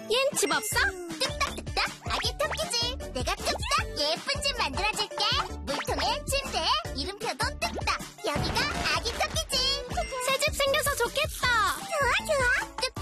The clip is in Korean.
얜 집 없어? 뚝딱뚝딱 아기 토끼지. 내가 뚝딱 예쁜 집 만들어줄게. 물통에 침대에 이름표도 뚝딱. 여기가 아기 토끼지. 새 집 생겨서 좋겠다. 좋아 좋아. 뚝딱